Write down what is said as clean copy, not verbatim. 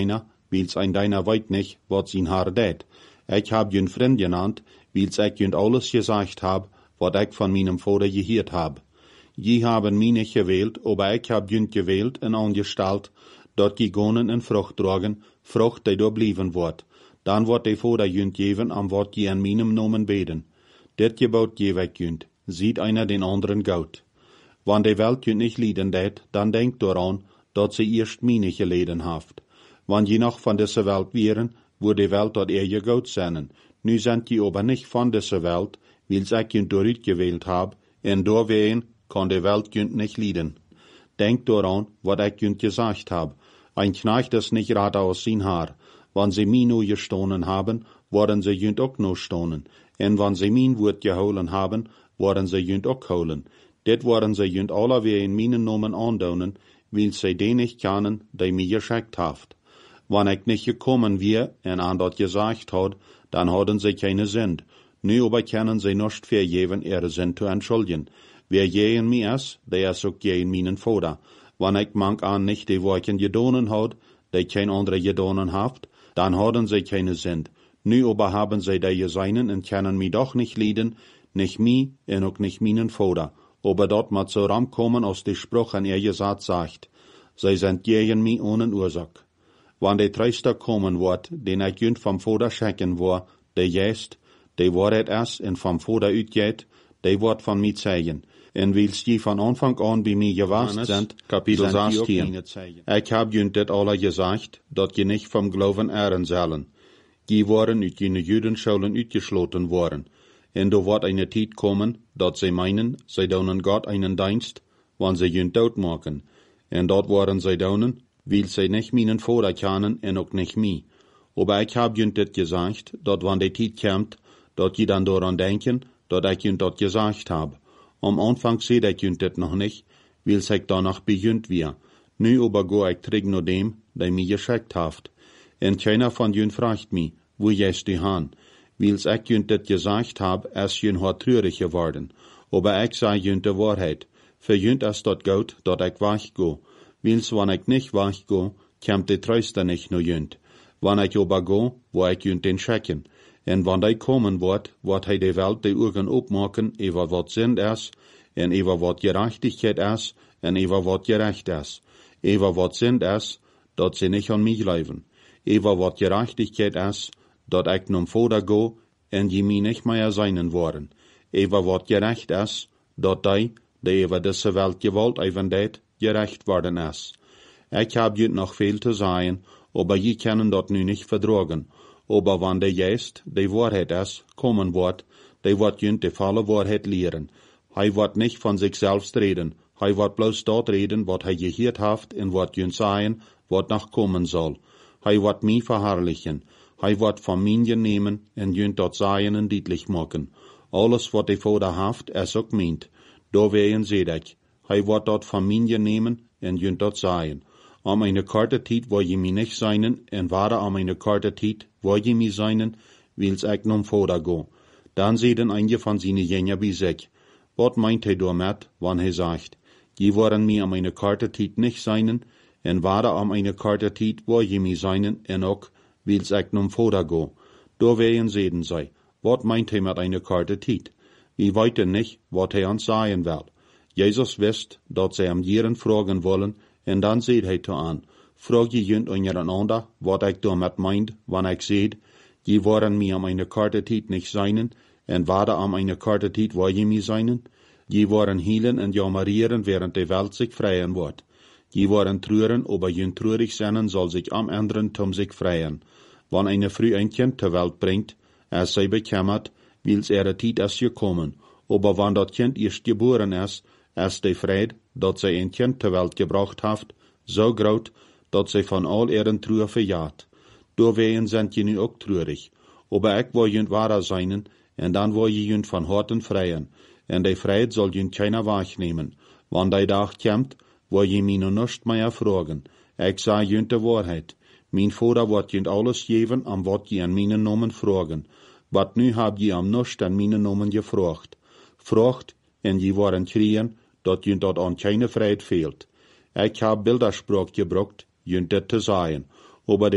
deiner, wils ein deiner weet nicht, wat zijn haar deed. Ik hab jün vriend genannt, wils ik jün alles gesagt hab, wat ik van meinem Vater gehiert hab. Je haben mich nicht gewählt, aber ich hab jün gewählt en angestalt, dort gegonnen en Frucht tragen, Frucht, die da blieben wird. Dann wird der Vater jün geben, am wat je an meinem Namen beten. Det Gebot je weg jünt, sieht einer den anderen Gaut. Wann die Welt jünt nicht lieden det, dann denkt daran, dat sie erst mich nicht geleden haft. Wann je noch von dieser Welt wären, wo die Welt dort ihr Gaut sennen. Nu sind die aber nicht von dieser Welt, wils ich jünt dort gewählt hab, en doorwegen kann die Welt jünt nicht lieden. Denkt daran, wat ich jünt gesagt hab. Ein Knecht ist nicht rat aus sein Haar. Wann sie mich nur gestohlen haben, worden sie jünt auch nur stohlen. En wann sie mein Wort geholen haben, worden sie jünt auch holen. Det worden sie jünt alle weer in meinen Namen andonen, weil sie den nicht kennen, die mir geschickt haft. Wann ich nicht gekommen wär, en an dat gesagt hat, dann hadden sie keine Sünd. Nu aber können sie nicht vergeben, ihre Sünd zu entschuldigen. Wer je in mir ist, der ist auch je in meinen Vater. Wann ich manch an nicht die Worten gedonen hat, die kein andere gedonen haft, dann hadden sie keine Sünd. Nu aber haben sie die Geseinen und können mich doch nicht lieden, nicht mich und auch nicht meinen Vater. Aber dort mal zu kommen aus dem Spruch an ihr gesagt sagt, sie sind gegen mich ohne Ursache. Wann der Tröster kommen wird, den ich jünt vom Vater schenken war, der jest, der Wahrheit erst und vom Vater utgeht, der wird von mir zeigen. Und wils die von Anfang an bei mir gewast sind, Kapitel 16. Ich hab jünt det alle gesagt, dat je nicht vom Glauben ehren sollen. Die waren uit jene Judenschulen uitgesloten worden. En da wird eine Zeit kommen, dat sie meinen, sie donen Gott einen Dienst, wann sie jünt dood machen. En dort waren sie donen, weil sie nicht meinen Vater kennen en auch nicht mich. Aber ich hab jünt det gesagt, dat wann die Zeit kommt, dat je dann daran denken, dat ich jünt dat gesagt hab. Am Anfang seht ich jünt det noch nicht, weil ich danach bejünt wir. Nu aber go ich träg nur dem, der mich geschickt haft. En keiner von jünt fragt mich, wo jest die han? Wils ich jünt det gesagt hab, es jünt hat trürig geworden. Aber ich sei jünt de Wahrheit. Für jünt es dort gut, dat ich wach go. Wils wann ich nicht wach go, kommt die Tröster nicht nur jünt. Wann ich aber go, wo ich jünt den checken. En wann die kommen wird hij die Welt die Augen opmaken, über wat Sinn is, en über wat Gerechtigkeit is, en über wat gerecht is. Über wat Sinn is, dat sie nicht an mich leben. Über wat Gerechtigkeit is, dat ich nun Vater go, en die mich nicht mehr seinen worden. Über wat gerecht is, dat die über diese Welt gewollt even det, gerecht worden is. Ich hab jüt noch viel zu sagen, aber je können dat nu nicht verdragen. Aber wann der jest, die Wahrheit ist, kommen wird, die wird jünt die volle Wahrheit lehren. Hij wird nicht von sich selbst reden, hij wird bloß dort reden, wat hij gehört haft, und wird jünt sagen, wat noch kommen soll. Hij wird mich verherrlichen, hij wird von mir nehmen, und jünt dort sagen und deutlich machen. Alles, wat die Vater haft, ist auch meint. Da wehen seht ich. Hij wird dort von mir nehmen, und jünt dort sagen. Am eine korte Tijd wo je mich nicht seinen, en ware am eine korte Tijd wo je mich seinen, wils ich nun Vater go. Dann seiden einige von seine Jünger bei sich. Wat meint hij damit, wann hij sagt, je waren mir am eine korte Tijd nicht seinen, en ware am eine korte Tijd wo je mich seinen, en ook, wils ich nun Vater go. Da wehen seiden sei. Wat meint hij mit eine korte Tijd? Wir weiten nicht, wat hij uns sagen will. Jesus wisst, dat sie am Jieren fragen wollen, en dan seht hij to aan, frag je jünt ondereinander, wat ik damit meint, wann ik seht, je waren mir am eine korte Tijd nicht seinen, en wade am eine korte Tijd wo je mi seinen, je waren hielen en jammerieren, während die Welt sich freien wird. Je waren trüren, aber jünt trürig sennen soll sich am anderen zum sich freien. Wann eine früh ein Kind zur Welt bringt, es sei bekämmert, wils ihre Tijd ist gekommen, aber wann dat Kind erst geboren ist die Freude, dat sie ein Kind zur Welt gebracht haft, so groot, dat sie von all ihren Trühe verjaht. Doorwegen sind je nu ook treurig. Aber ich will jünt wahrer seinen, en dan will je jünt von Horten freien, en die Freiheit soll jünt keiner wahrnehmen. Wann die Tag kommt, will je mich noch nicht mehr fragen. Ich sag jünt die Wahrheit. Mein Vater wird jünt alles geben, am wat je an meinen Namen fragen. Wat nu hab je am nicht an meinen Namen gefragt. Fragt, en je waren kriegen, dat jünt dat an keine Freiheit fehlt. Ich hab Bildersprach gebraucht, jünt det zu sagen, aber